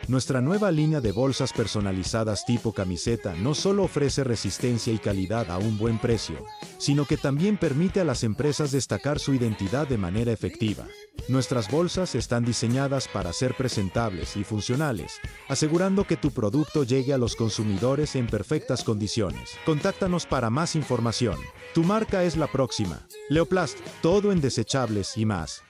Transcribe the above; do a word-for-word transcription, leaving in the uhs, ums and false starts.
Nuestra nueva línea de bolsas personalizadas tipo camiseta no solo ofrece resistencia y calidad a un buen precio, sino que también permite a las empresas destacar su identidad de manera efectiva. Nuestras bolsas están diseñadas para ser presentables y funcionales, asegurando que tu producto llegue a los consumidores en perfectas condiciones. Contáctanos para más información. Tu marca es la próxima. Leoplast, todo en desechables y más.